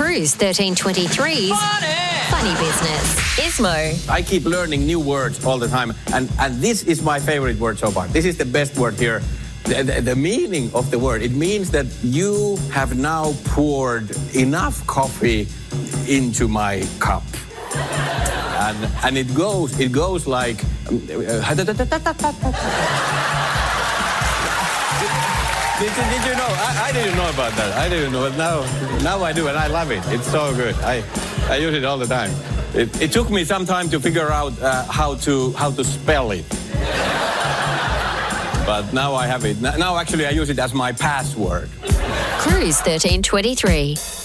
Cruise 1323's Funny Business. Ismo. I keep learning new words all the time, and this is my favorite word so far. This is the best word here. The meaning of the word, it means that you have now poured enough coffee into my cup. And it goes like... Did you know? I didn't know about that. I didn't know, but now I do, and I love it. It's so good. I use it all the time. It took me some time to figure out how to spell it. But now I have it. Now actually I use it as my password. Cruise 1323.